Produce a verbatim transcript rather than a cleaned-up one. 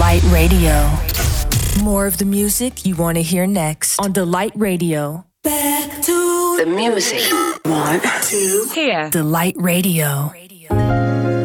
Delight Radio. More of the music you want to hear next on Delight Radio. Back to the music. Want to hear Delight Radio.